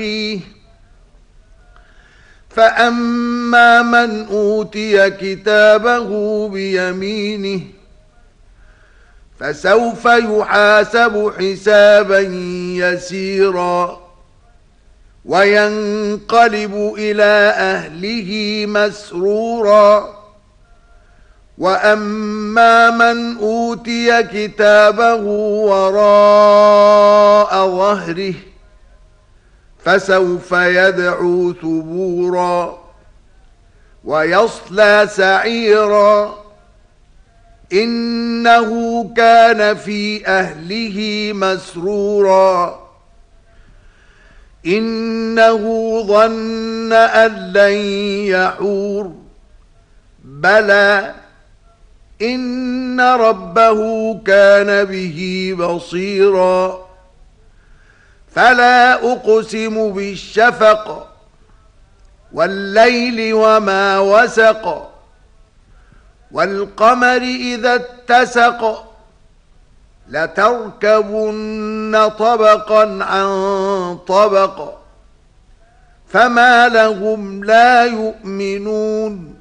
فأما من أوتي كتابه بيمينه فسوف يحاسب حسابا يسيرا وينقلب إلى أهله مسرورا. وأما من أوتي كتابه وراء ظهره فسوف يدعو ثبورا ويصلى سعيرا إنه كان في أهله مسرورا إنه ظن أن لن يحور بلى إن ربه كان به بصيرا. فلا أقسم بالشفق والليل وما وسق والقمر إذا اتسق لتركبن طبقا عن طبق فما لهم لا يؤمنون